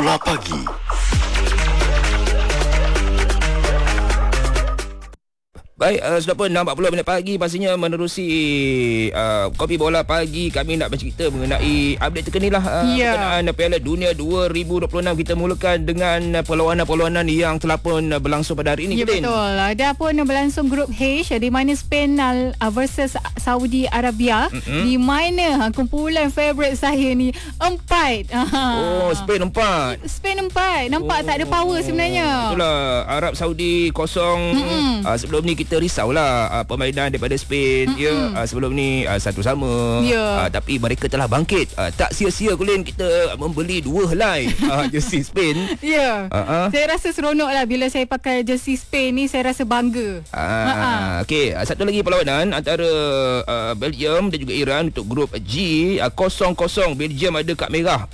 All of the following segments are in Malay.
Bola Pagi. Baik, sudah pun 40 minit pagi, pastinya menerusi Kopi Bola Pagi. Kami nak bercerita mengenai update terkini lah berkenaan Piala Dunia 2026. Kita mulakan dengan perlawanan-perlawanan yang telah pun berlangsung pada hari ini. Ya, betul. Ada pun berlangsung grup H, di mana Spain versus Saudi Arabia. Di mana kumpulan favourite saya ni 4. Oh, Spain 4. Spain 4. Nampak tak ada power sebenarnya. Itulah, Arab Saudi 0. Sebelum ni kita risaulah permainan daripada Spain. Sebelum ni 1-1. Tapi mereka telah bangkit. Tak sia-sia Colin kita membeli 2 helai jersey Spain. Saya rasa seronok lah bila saya pakai jersey Spain ni. Saya rasa bangga. Okey, satu lagi perlawanan antara Belgium dan juga Iran untuk grup G. 0-0. Belgium ada kad merah.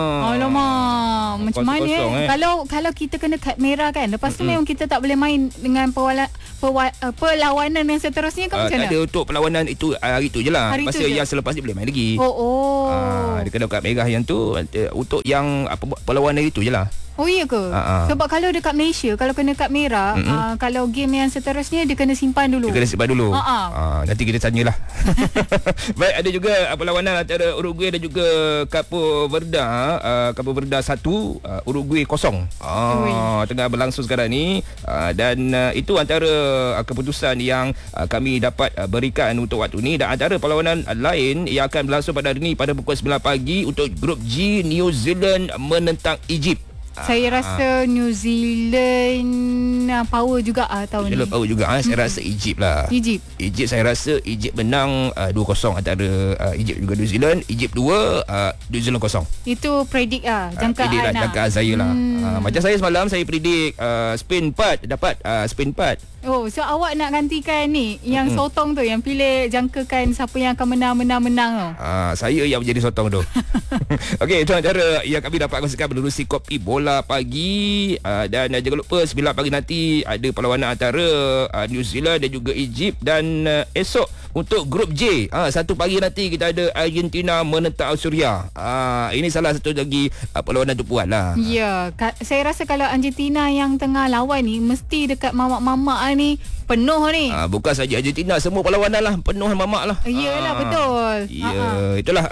Alamak, macam mana kalau kita kena kad merah kan, lepas tu memang kita tak boleh main dengan perlawanan yang seterusnya kan, macam mana? Tak ada, untuk perlawanan itu hari tu je lah. Masa yang selepas ni boleh main lagi. Dia kena kad merah yang tu. Untuk yang perlawanan itu je lah. Oh iya ke? Sebab kalau dekat Malaysia, kalau kena kad merah, kalau game yang seterusnya dia kena simpan dulu. Nanti kita tanyalah. Baik, ada juga perlawanan antara Uruguay dan juga Capo Verde. Capo Verde 1, Uruguay 0. Tengah berlangsung sekarang ni. Dan itu antara keputusan yang kami dapat berikan untuk waktu ni. Dan antara perlawanan lain yang akan berlangsung pada hari ni pada pukul 9 pagi untuk grup G, New Zealand menentang Egypt. Saya rasa New Zealand power juga tahun ni. Power juga. Saya rasa Egypt lah. Egypt saya rasa Egypt menang 2-0 antara Egypt juga New Zealand. Egypt 2, New Zealand 0. Itu predict jangkaan jangkaan saya lah. Macam saya semalam, saya predict Spain 4 dapat Spain 4. Oh, so awak nak gantikan ni yang sotong tu, yang pilih jangkakan siapa yang akan menang tu. Saya yang menjadi sotong tu. Okey, itu antara yang kami dapat kongsikan menerusi Kopi Bola Pagi. Dan jangan lupa 9 pagi nanti ada perlawanan antara New Zealand dan juga Egypt. Dan esok untuk grup J, 1 pagi nanti kita ada Argentina menentang Australia. Ini salah satu lagi perlawanan tumpuan lah. Ya, saya rasa kalau Argentina yang tengah lawan ni, mesti dekat mamak-mamak ni penuh ni. Bukan saja Argentina, semua perlawanan lah penuh mamak lah. Iyalah, betul. Itulah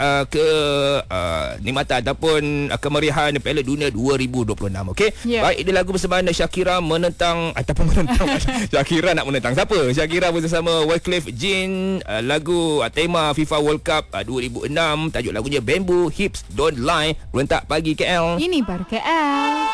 kenikmatan ataupun kemeriahan Piala Dunia 2026. Okey. Baik, ini lagu bersamaan Shakira menentang Shakira nak menentang siapa? Shakira bersama Wyclef Jean, lagu tema FIFA World Cup 2006. Tajuk lagunya Bamboo Hips Don't Lie. Rentak pagi KL. Ini baru KL.